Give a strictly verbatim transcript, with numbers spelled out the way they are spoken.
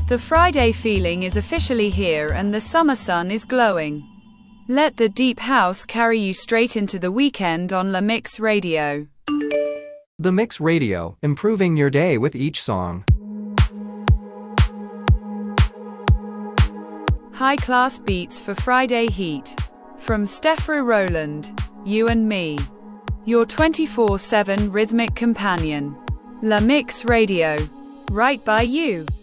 The Friday feeling is officially here and the summer sun is glowing. Let the deep house carry you straight into the weekend on La Mix Radio. The Mix Radio, improving your day with each song. High-class beats for Friday heat. From Stefru Roland, you and me. Your twenty-four seven rhythmic companion. La Mix Radio. Right by you.